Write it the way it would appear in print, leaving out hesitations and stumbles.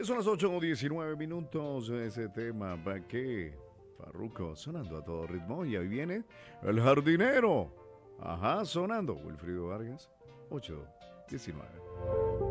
Son las 8:19 ese tema, ¿para qué? Farruko sonando a todo ritmo y ahí viene el jardinero. Ajá, sonando. Wilfrido Vargas, 8:19.